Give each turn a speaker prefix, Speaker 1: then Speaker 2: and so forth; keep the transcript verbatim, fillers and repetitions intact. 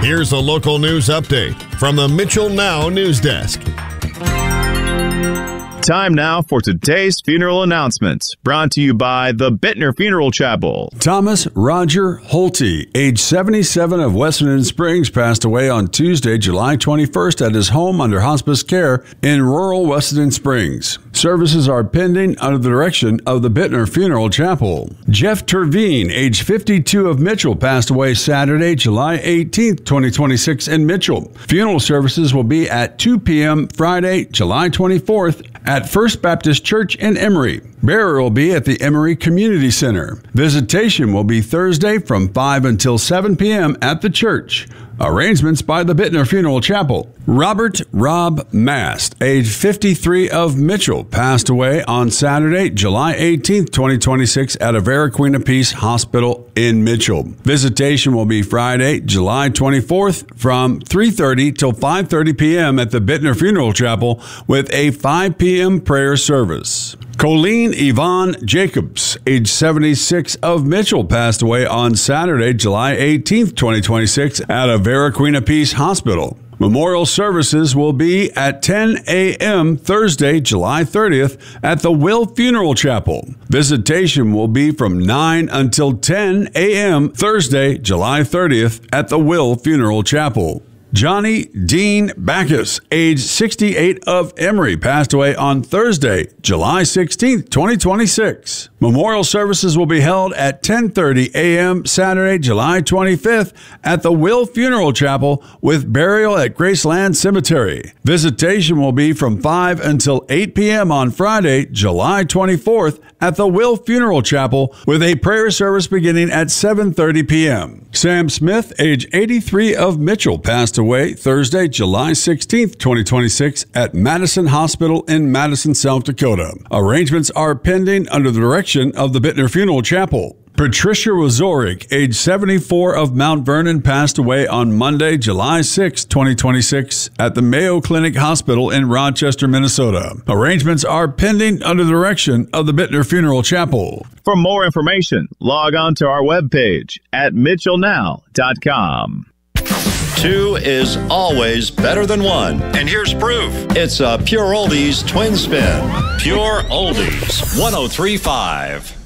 Speaker 1: here's a local news update from the Mitchell Now News Desk.
Speaker 2: Time now for today's funeral announcements, brought to you by the Bittner Funeral Chapel.
Speaker 3: Thomas Roger Holte, age seventy-seven, of Wessington Springs, passed away on Tuesday, July twenty-first at his home under hospice care in rural Wessington Springs. Services are pending under the direction of the Bittner Funeral Chapel. Jeff Terveen, age fifty-two, of Mitchell, passed away Saturday, July eighteenth, twenty twenty-six in Mitchell. Funeral services will be at two p.m. Friday, July twenty-fourth at First Baptist Church in Emory. Burial will be at the Emory Community Center. Visitation will be Thursday from five until seven p.m. at the church. Arrangements by the Bittner Funeral Chapel. Robert Rob Mast, age fifty-three, of Mitchell, passed away on Saturday, July eighteenth, twenty twenty-six at Avera Queen of Peace Hospital in Mitchell. Visitation will be Friday, July twenty-fourth from three thirty till five thirty p.m. at the Bittner Funeral Chapel with a five p.m. prayer service. Colleen Yvonne Jacobs, age seventy-six, of Mitchell, passed away on Saturday, July eighteenth, twenty twenty-six at Avera Queen of Peace Hospital. Memorial services will be at ten a.m. Thursday, July thirtieth at the Will Funeral Chapel. Visitation will be from nine until ten a.m. Thursday, July thirtieth at the Will Funeral Chapel. Johnny Dean Backus, age sixty-eight, of Emory, passed away on Thursday, July sixteenth, twenty twenty-six. Memorial services will be held at ten thirty a.m. Saturday, July twenty-fifth at the Will Funeral Chapel with burial at Graceland Cemetery. Visitation will be from five until eight p.m. on Friday, July twenty-fourth at the Will Funeral Chapel with a prayer service beginning at seven thirty p.m. Sam Smith, age eighty-three, of Mitchell, passed away Thursday, July sixteenth, twenty twenty-six at Madison Hospital in Madison, South Dakota. Arrangements are pending under the direction of the Bittner Funeral Chapel. Patricia Wazorik, age seventy-four, of Mount Vernon, passed away on Monday, July sixth, twenty twenty-six at the Mayo Clinic Hospital in Rochester, Minnesota. Arrangements are pending under the direction of the Bittner Funeral Chapel.
Speaker 2: For more information, log on to our webpage at mitchell now dot com.
Speaker 4: Two is always better than one. And here's proof. It's a Pure Oldies twin spin. Pure Oldies, one oh three point five.